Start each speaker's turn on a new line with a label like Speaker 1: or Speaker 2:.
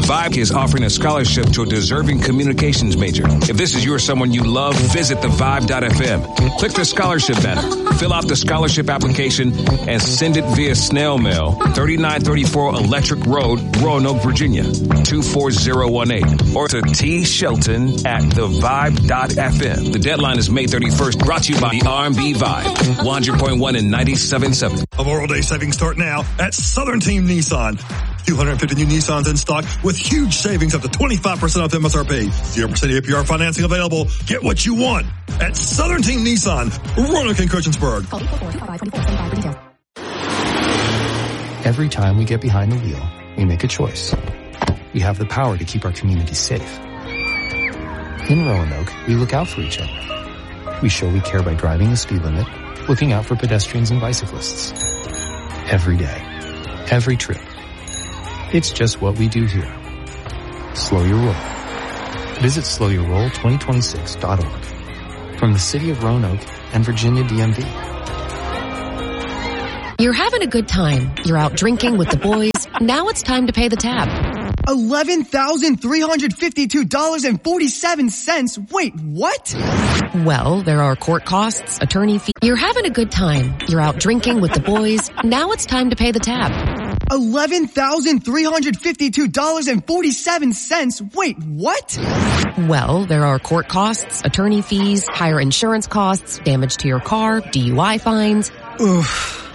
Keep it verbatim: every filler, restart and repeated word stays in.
Speaker 1: Vibe is offering a scholarship to a deserving communications major. If this is you or someone you love, visit the vibe dot f m. Click the scholarship banner, fill out the scholarship application, and send it via snail mail, thirty-nine thirty-four Electric Road, Roanoke, Virginia, two four zero one eight, or to T. Shelton at the vibe dot f m. The deadline is May thirty-first, brought to you by the R and B Vibe, one hundred point one and ninety-seven point seven.
Speaker 2: Memorial Day savings start now at Southern Team Nissan. two hundred fifty new Nissans in stock with huge savings up to twenty-five percent off M S R P. zero percent A P R financing available. Get what you want at Southern Team Nissan, Roanoke and Christiansburg.
Speaker 3: Every time we get behind the wheel, we make a choice. We have the power to keep our community safe. In Roanoke, we look out for each other. We show we care by driving the speed limit, looking out for pedestrians and bicyclists. Every day. Every trip. It's just what we do here. Slow your roll. Visit slow your roll twenty twenty-six dot org. From the city of Roanoke and Virginia D M V.
Speaker 4: You're having a good time. You're out drinking with the boys. Now it's time to pay the tab.
Speaker 5: eleven thousand three hundred fifty-two dollars and forty-seven cents. Wait, what?
Speaker 4: Well, there are court costs, attorney fees. You're having a good time. You're out drinking with the boys. Now it's time to pay the tab.
Speaker 5: eleven thousand three hundred fifty-two dollars and forty-seven cents. Wait, what?
Speaker 4: Well, there are court costs, attorney fees, higher insurance costs, damage to your car, D U I fines.
Speaker 5: Oof.